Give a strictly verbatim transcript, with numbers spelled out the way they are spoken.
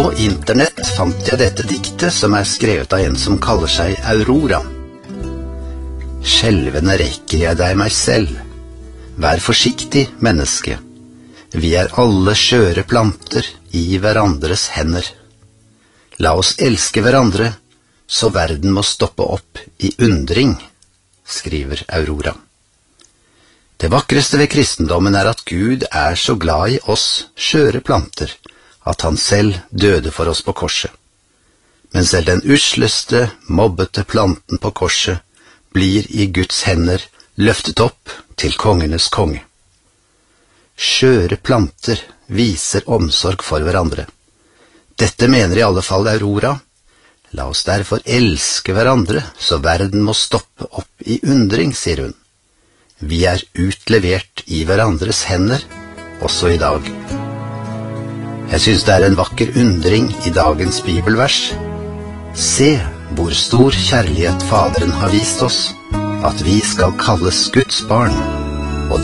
På internett fant jeg dette diktet som er skrevet av en som kaller seg Aurora. Skjelvende rekker jeg deg meg selv. Vær forsiktig, menneske. Vi er alle skjøre planter i hverandres hender. La oss elske hverandre, så verden må stoppe opp i undring, skriver Aurora. Det vakreste ved kristendommen er at Gud er så glad i oss skjøre planter, at han selv døde for oss på korset. Men selv den usleste, mobbete planten på korset blir i Guds hender løftet opp til kongenes konge. Skjøre planter viser omsorg for hverandre. Dette mener i alle fall Aurora. La oss derfor elske hverandre, så verden må stoppe opp i undring, sier hun. Vi er utlevert i hverandres hender, også i dag. Jeg synes det er en vakker undring i dagens bibelvers. Se hvor stor kjærlighet Faderen har vist oss, at vi skal kalles Guds barn.